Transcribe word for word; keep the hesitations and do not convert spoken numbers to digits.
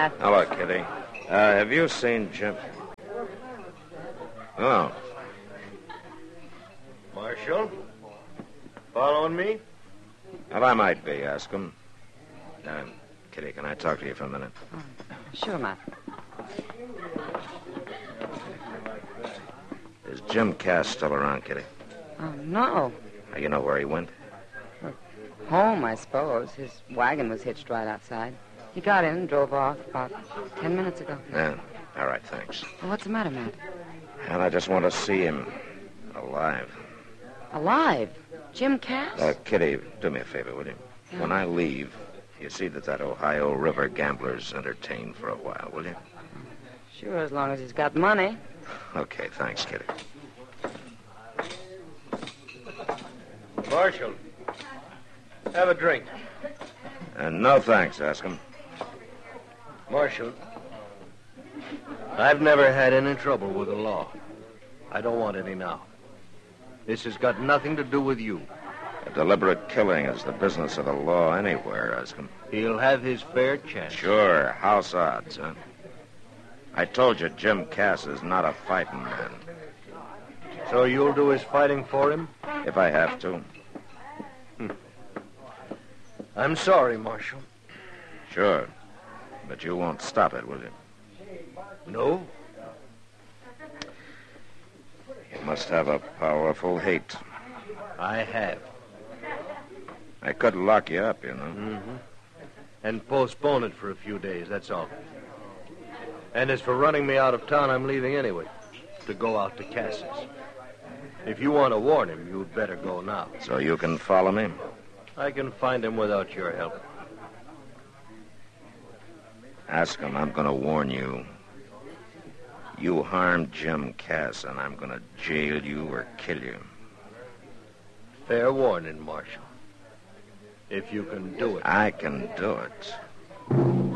Matt. Hello, Kitty. Uh, have you seen Jim? Oh. Marshal? Following me? Well, I might be, ask him. Uh, Kitty, can I talk to you for a minute? Oh, sure, Matt. Is Jim Cass still around, Kitty? Oh, no. Uh, You know where he went? Home, I suppose. His wagon was hitched right outside. He got in and drove off about ten minutes ago. Yeah. All right, thanks. Well, what's the matter, Matt? And I just want to see him alive. Alive? Jim Cass? Uh, Kitty, do me a favor, will you? Yeah. When I leave, you see that that Ohio River gambler's entertained for a while, will you? Sure, as long as he's got money. Okay, thanks, Kitty. Marshal, have a drink. Uh, no thanks, ask him. Marshal, I've never had any trouble with the law. I don't want any now. This has got nothing to do with you. A deliberate killing is the business of the law anywhere, ask him. He'll have his fair chance. Sure, house odds, huh? I told you Jim Cass is not a fighting man. So you'll do his fighting for him? If I have to. I'm sorry, Marshal. Sure. But you won't stop it, will you? No? You must have a powerful hate. I have. I could lock you up, you know. Mm-hmm. And postpone it for a few days, that's all. And as for running me out of town, I'm leaving anyway, to go out to Cass's. If you want to warn him, you'd better go now. So you can follow me? I can find him without your help. Ask him, I'm going to warn you. You harmed Jim Cass, and I'm going to jail you or kill you. Fair warning, Marshal. If you can do it. I can do it.